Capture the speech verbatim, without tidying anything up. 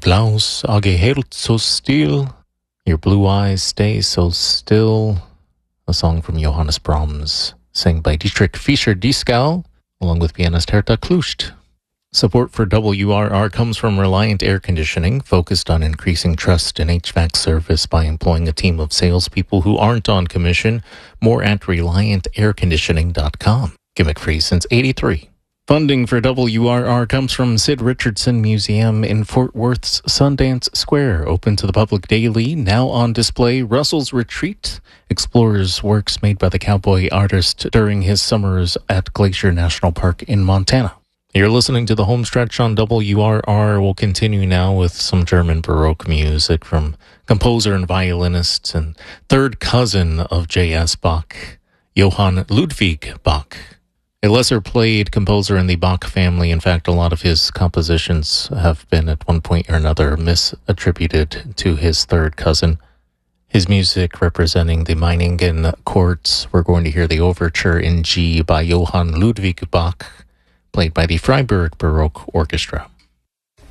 Blaus Auge so still. Your blue eyes stay so still. A song from Johannes Brahms, sang by Dietrich Fischer-Dieskau, along with pianist Herta Klust. Support for W R R comes from Reliant Air Conditioning, focused on increasing trust in H V A C service by employing a team of salespeople who aren't on commission. More at reliant air conditioning dot com. Gimmick-free since eighty-three. Funding for W R R comes from Sid Richardson Museum in Fort Worth's Sundance Square, open to the public daily. Now on display, Russell's Retreat explores works made by the cowboy artist during his summers at Glacier National Park in Montana. You're listening to the Homestretch on W R R. We'll continue now with some German Baroque music from composer and violinist and third cousin of J S. Bach, Johann Ludwig Bach. A lesser-played composer in the Bach family. In fact, a lot of his compositions have been at one point or another misattributed to his third cousin. His music representing the Meiningen courts. We're going to hear the overture in G by Johann Ludwig Bach, played by the Freiburg Baroque Orchestra.